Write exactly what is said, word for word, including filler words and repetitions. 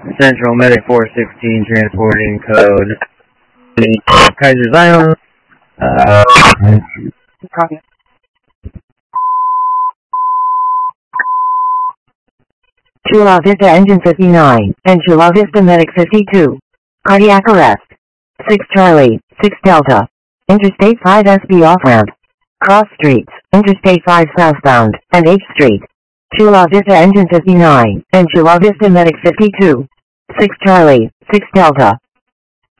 Central Medic four sixteen transporting code. 开始翻哦。呃。 Chula Vista Engine fifty-nine, and Chula Vista Medic fifty-two. Cardiac arrest. six Charlie, six Delta. Interstate five S B off-ramp. Cross streets, Interstate five southbound, and H Street. Chula Vista Engine fifty-nine, and Chula Vista Medic fifty-two. six Charlie, six Delta.